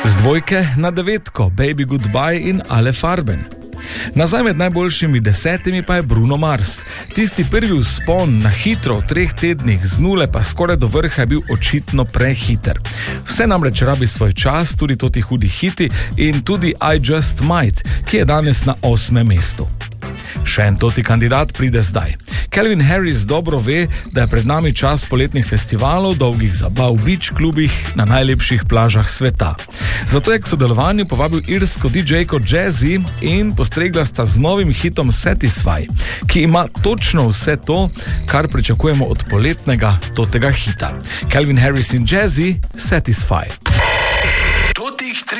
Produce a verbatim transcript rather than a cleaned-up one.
Z dvojke na devetko Baby Goodbye in Ale Farben. Nazaj med najboljšimi desetimi pa je Bruno Mars. Tisti prvi vzpon na hitro v treh tednih z nule pa skoraj do vrha je bil očitno prehiter. Vse namreč rabi svoj čas, tudi toti hudi hiti in tudi I Just Might, ki je danes na osmem mestu. Še en toti kandidat pride zdaj. Calvin Harris dobro ve, da je pred nami čas poletnih festivalov, dolgih zabav v beach klubih na najlepših plažah sveta. Zato je k sodelovanju povabil irsko didžejko Jazzy in postregla sta z novim hitom Satisfy, ki ima točno vse to, kar pričakujemo od poletnega totega hita. Calvin Harris in Jazzy, Satisfy.